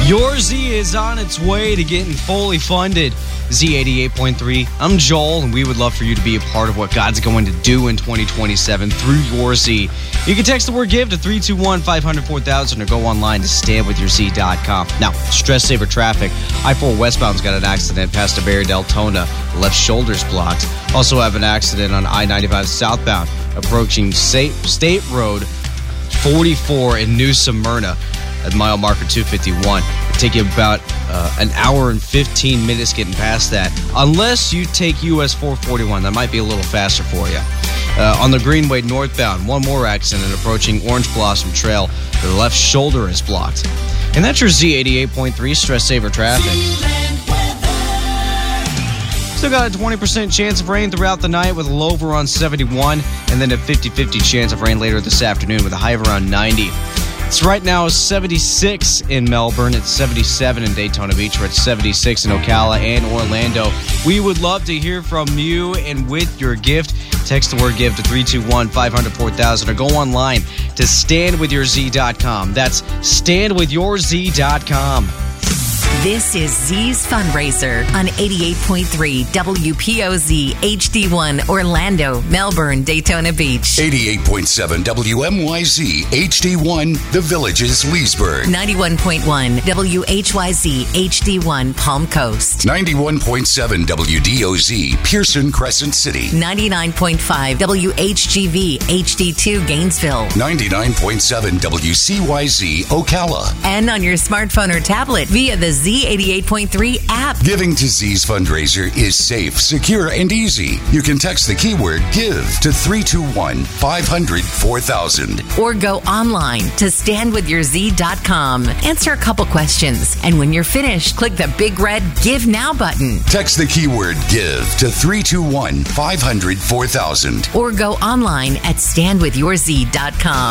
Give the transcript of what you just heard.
Your Z is on its way to getting fully funded. Z88.3, I'm Joel, and we would love for you to be a part of what God's going to do in 2027 through your Z. You can text the word GIVE to 321-500-4000 or go online to standwithyourz.com. Now, stress saver traffic. I-4 westbound's got an accident past Avery Deltona. The left shoulder's blocked. Also have an accident on I-95 southbound approaching State Road 44 in New Smyrna at mile marker 251. It'll take you about an hour and 15 minutes getting past that, unless you take US 441. That might be a little faster for you. On the Greenway northbound, one more accident approaching Orange Blossom Trail. The left shoulder is blocked. And that's your Z88.3 stress saver traffic. Still got a 20% chance of rain throughout the night with a low of around 71, and then a 50-50 chance of rain later this afternoon with a high of around 90. It's right now 76 in Melbourne. It's 77 in Daytona Beach. We're at 76 in Ocala and Orlando. We would love to hear from you, and with your gift, text the word GIVE to 321-500-4000 or go online to standwithyourz.com. That's standwithyourz.com. This is Z's Fundraiser on 88.3 WPOZ HD1 Orlando, Melbourne, Daytona Beach. 88.7 WMYZ HD1 The Villages, Leesburg. 91.1 WHYZ HD1 Palm Coast. 91.7 WDOZ Pearson Crescent City. 99.5 WHGV HD2 Gainesville. 99.7 WCYZ Ocala. And on your smartphone or tablet via the Z88.3 app. Giving to Z's Fundraiser is safe, secure, and easy. You can text the keyword GIVE to 321-500-4000. Or go online to standwithyourz.com. Answer a couple questions. And when you're finished, click the big red Give Now button. Text the keyword GIVE to 321-500-4000. Or go online at standwithyourz.com.